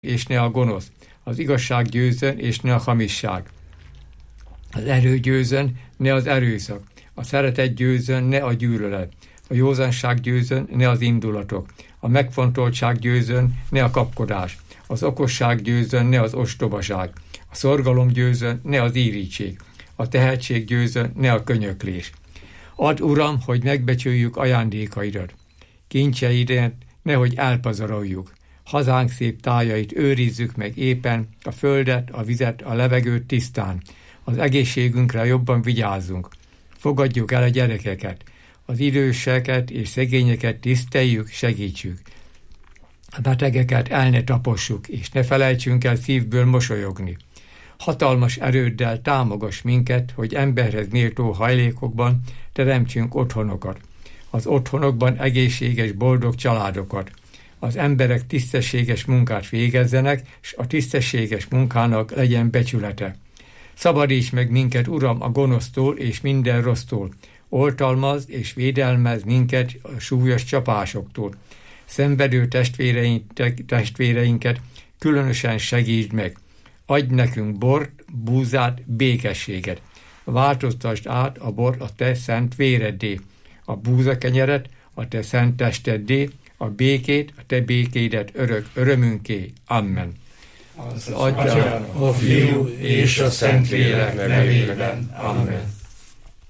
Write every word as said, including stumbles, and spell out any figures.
és ne a gonosz, az igazság győzön, és ne a hamisság. Az erő győzön, ne az erőszak, a szeretet győzön, ne a gyűlölet, a józanság győzön, ne az indulatok, a megfontoltság győzön, ne a kapkodás, az okosság győzön, ne az ostobaság, a szorgalom győzön, ne az irítség, a tehetség győzön, ne a könyöklés. Add, Uram, hogy megbecsüljük ajándékaidat, kincseidet, nehogy elpazaroljuk. Hazánk szép tájait őrizzük meg éppen, a földet, a vizet, a levegőt tisztán. Az egészségünkre jobban vigyázzunk. Fogadjuk el a gyerekeket, az időseket és szegényeket tiszteljük, segítsük. A betegeket el ne tapossuk, és ne felejtsünk el szívből mosolyogni. Hatalmas erőddel támogass minket, hogy emberhez méltó hajlékokban teremtsünk otthonokat. Az otthonokban egészséges, boldog családokat. Az emberek tisztességes munkát végezzenek, és a tisztességes munkának legyen becsülete. Szabadíts meg minket, Uram, a gonosztól és minden rossztól. Oltalmazd és védelmezd minket a súlyos csapásoktól. Szenvedő testvéreinket különösen segítsd meg. Adj nekünk bort, búzát, békességet. Változtasd át a bort a te szent véreddé, a búzakenyeret a te szent testeddé, a békét, a te békédet örök örömünké. Amen. Az Atya, a Fiú és a Szentlélek nevében. Amen.